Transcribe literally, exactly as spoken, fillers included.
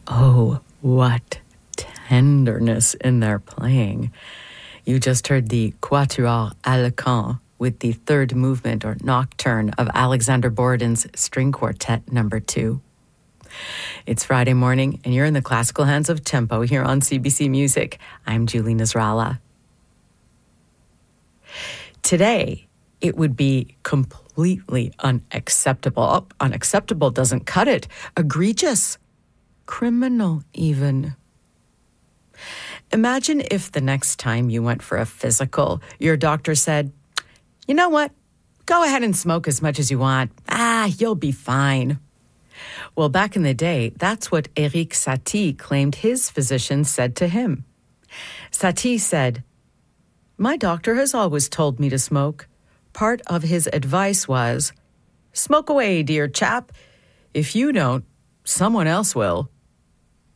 Oh, what tenderness in their playing. You just heard the Quatuor à la Caen with the third movement or nocturne of Alexander Borodin's String Quartet number two. It's Friday morning and you're in the classical hands of Tempo here on C B C Music. I'm Julie Nasrallah. Today, it would be completely unacceptable. Oh, unacceptable doesn't cut it. Egregious. Criminal, even. Imagine if the next time you went for a physical, your doctor said, you know what? Go ahead and smoke as much as you want. Ah, you'll be fine. Well, back in the day, that's what Erik Satie claimed his physician said to him. Satie said, my doctor has always told me to smoke. Part of his advice was, smoke away, dear chap. If you don't, someone else will.